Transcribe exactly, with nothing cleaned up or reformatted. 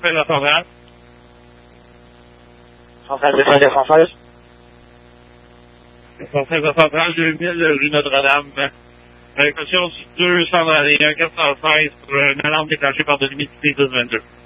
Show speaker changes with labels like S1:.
S1: c'est la centrale.
S2: Centrale deux cent quatre-vingt-seize.
S1: C'est la centrale deux mille rue Notre-Dame. Avec caution deux cent vingt et un quatre cent seize pour une alarme déclenchée par de l'humidité dix vingt-deux.